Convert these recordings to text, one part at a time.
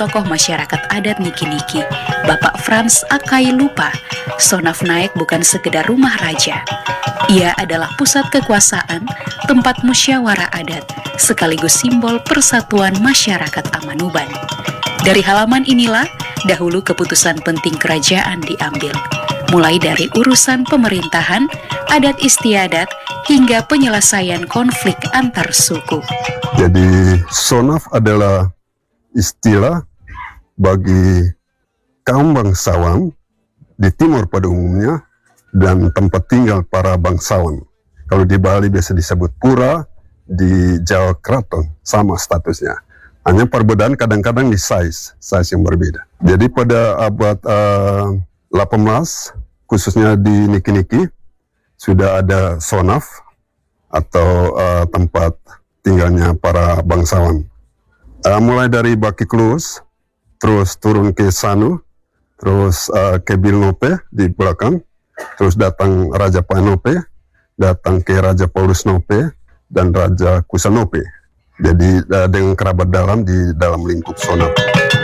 tokoh masyarakat adat Niki-Niki, Bapak Frans Akai lupa, Sonaf Naik bukan sekedar rumah raja. Ia adalah pusat kekuasaan, tempat musyawarah adat, sekaligus simbol persatuan masyarakat Amanuban. Dari halaman inilah, dahulu keputusan penting kerajaan diambil, mulai dari urusan pemerintahan, adat istiadat, hingga penyelesaian konflik antar suku. Jadi Sonaf adalah istilah bagi kaum bangsawan di timur pada umumnya dan tempat tinggal para bangsawan. Kalau di Bali biasa disebut pura, di Jawa keraton, sama statusnya. Hanya perbedaan kadang-kadang di size yang berbeda. Jadi pada abad 18, khususnya di Niki-Niki, sudah ada Sonaf atau tempat tinggalnya para bangsawan. Mulai dari Baki Klus, terus turun ke Sanu, terus ke Bilnope di belakang, terus datang Raja Panope, datang ke Raja Paulus Nope, dan Raja Kusanope. Jadi dengan kerabat dalam di dalam lingkup Sonaf.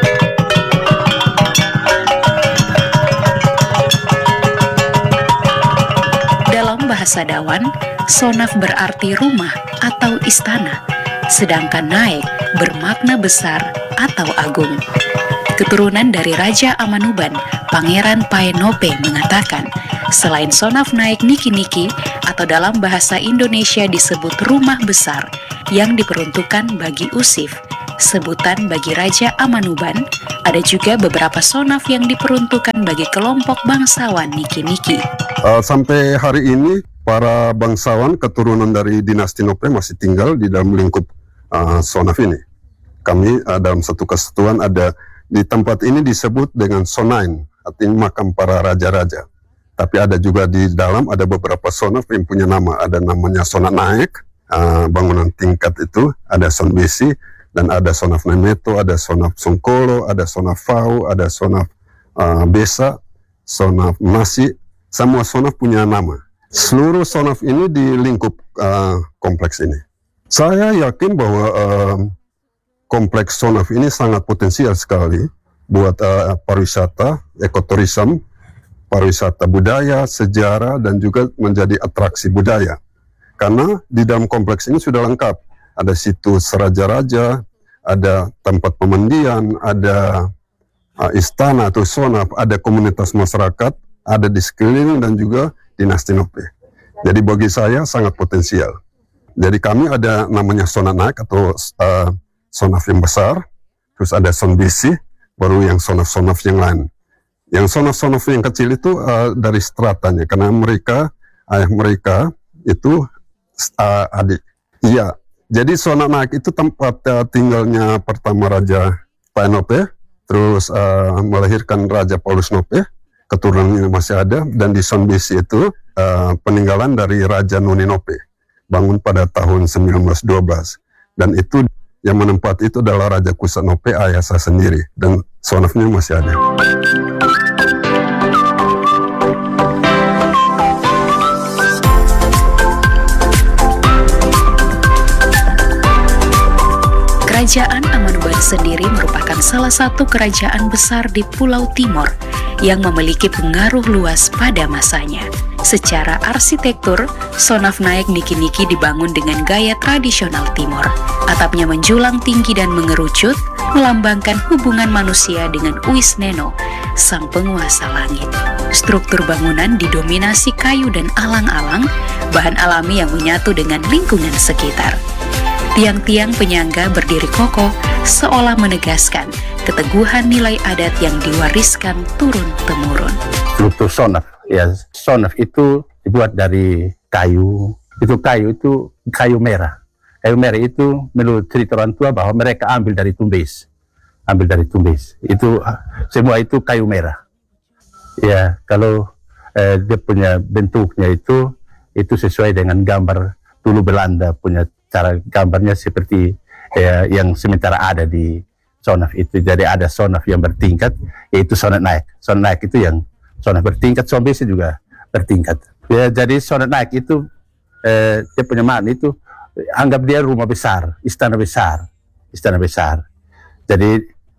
Dalam bahasa Dawan, Sonaf berarti rumah atau istana, sedangkan Naik bermakna besar atau agung. Keturunan dari Raja Amanuban, Pangeran Paenope mengatakan, selain Sonaf Naik Niki-Niki atau dalam bahasa Indonesia disebut rumah besar yang diperuntukkan bagi Usif, sebutan bagi Raja Amanuban, ada juga beberapa Sonaf yang diperuntukkan bagi kelompok bangsawan Niki-Niki. Sampai hari ini, para bangsawan keturunan dari dinasti Nope masih tinggal di dalam lingkup Sonaf ini. Kami dalam satu kesatuan ada di tempat ini disebut dengan Sonain, artinya makam para raja-raja. Tapi ada juga di dalam ada beberapa Sonaf yang punya nama. Ada namanya Sonaf Naik, bangunan tingkat itu, ada Son Besi, dan ada Sonaf Nemeto, ada Sonaf Songkolo, ada Sonaf Fau, ada Sonaf Besa, Sonaf Nasi. Semua Sonaf punya nama. Seluruh Sonaf ini di lingkup kompleks ini. Saya yakin bahwa kompleks Sonaf ini sangat potensial sekali buat pariwisata, ekoturism, pariwisata budaya, sejarah, dan juga menjadi atraksi budaya. Karena di dalam kompleks ini sudah lengkap. Ada situs raja-raja, ada tempat pemandian, ada istana atau Sonaf, ada komunitas masyarakat, ada di sekeliling dan juga dinasti Nope. Jadi bagi saya sangat potensial. Jadi kami ada namanya Sonaf Naik atau Sonaf yang besar, terus ada Son Besi, baru yang Sonaf-Sonaf yang lain. Yang Sonaf-Sonaf yang kecil itu dari stratanya, karena ayah mereka itu adik. Iya, jadi Sonaf Naik itu tempat tinggalnya pertama Raja Paenope, terus melahirkan Raja Paulus Nope, keturunannya masih ada, dan di Son Besi itu peninggalan dari Raja Noni Nope, bangun pada tahun 1912, dan itu yang menempati itu adalah Raja Kusanope, ayah saya sendiri, dan Sonafnya masih ada. Kerajaan Amanuban sendiri merupakan salah satu kerajaan besar di Pulau Timor yang memiliki pengaruh luas pada masanya. Secara arsitektur, Sonaf Naik Niki-Niki dibangun dengan gaya tradisional Timor. Atapnya menjulang tinggi dan mengerucut, melambangkan hubungan manusia dengan Uisneno, sang penguasa langit. Struktur bangunan didominasi kayu dan alang-alang, bahan alami yang menyatu dengan lingkungan sekitar. Tiang-tiang penyangga berdiri kokoh, seolah menegaskan keteguhan nilai adat yang diwariskan turun-temurun. Struktur Sonaf, ya Sonaf itu dibuat dari kayu. Kayu itu kayu merah. Kayu merah itu menurut cerita orang tua bahwa mereka ambil dari Tumbes. Itu semua itu kayu merah. Ya, kalau dia punya bentuknya itu sesuai dengan gambar dulu Belanda punya cara gambarnya seperti yang sementara ada di Sonaf itu. Jadi ada Sonaf yang bertingkat, yaitu Sonaf Naik. Sonaf Naik itu yang Sonaf bertingkat, Sonaf Besi juga bertingkat. Ya, jadi Sonaf Naik itu dia punya makna itu, anggap dia rumah besar, istana besar. Jadi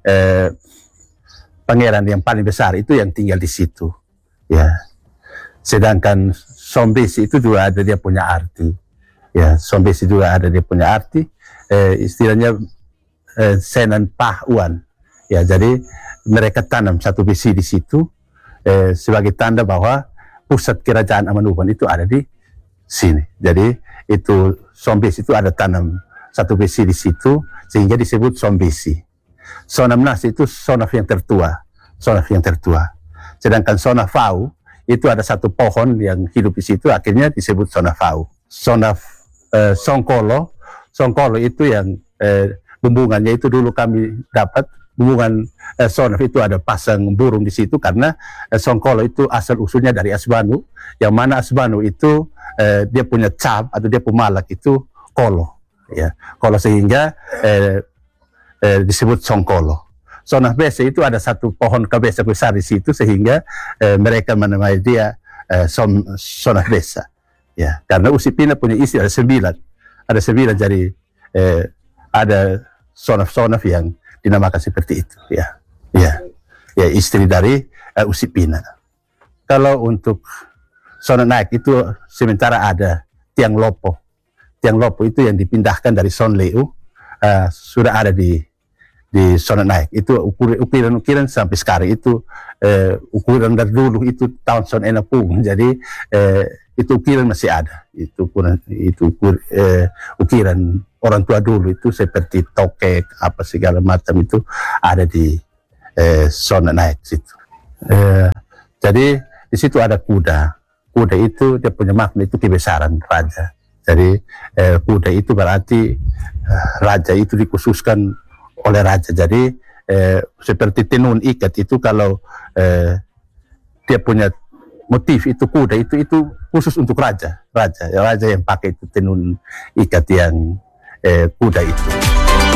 pangeran yang paling besar itu yang tinggal di situ, ya. Sedangkan Sombesi itu juga ada dia punya arti, ya. Sombesi juga ada dia punya arti, istilahnya Senan Pahuan, ya. Jadi mereka tanam satu besi di situ sebagai tanda bahwa pusat kerajaan Amanuban itu ada di sini. Jadi itu Sombesi itu ada tanam satu besi di situ sehingga disebut Sombesi. Sonamnas itu Sonaf yang tertua, Sonaf yang tertua. Sedangkan Sonafau itu ada satu pohon yang hidup di situ, akhirnya disebut Sonafau. Songkolo, Songkolo itu yang bumbungannya itu dulu kami dapat bumbungan Sonaf itu ada pasang burung di situ karena Songkolo itu asal usulnya dari Asbanu, yang mana Asbanu itu dia punya cap atau dia punya malak itu kolo, ya, kolo, sehingga disebut Songkolo. Sonaf Bese itu ada satu pohon kabesa besar di situ sehingga mereka menamai dia Sonaf Besa, ya, karena Usipina punya istri ada 9, jadi ada Sonaf yang dinamakan seperti itu, ya, istri dari Usipina. Kalau untuk Sonaf Naik itu sementara ada Tiang Lopo itu yang dipindahkan dari Son Leu, sudah ada di Sonaf Naik. Itu ukiran sampai sekarang itu ukuran dari dulu itu tahun Son Enapung, jadi itu ukiran masih ada. Itu ukiran orang tua dulu itu seperti tokek apa segala macam itu ada di Sonaf Naik situ. Jadi di situ ada kuda itu dia punya makna itu kebesaran raja. Jadi kuda itu berarti raja itu dikhususkan oleh raja. Jadi seperti tenun ikat itu kalau dia punya motif itu kuda itu khusus untuk raja yang pakai itu tenun ikat yang kuda itu.